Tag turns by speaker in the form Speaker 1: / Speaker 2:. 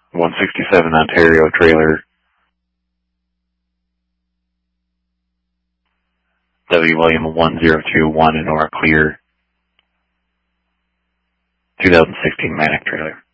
Speaker 1: 167 Ontario trailer, W. William 1021 in Aura Clear, 2016 Manic trailer.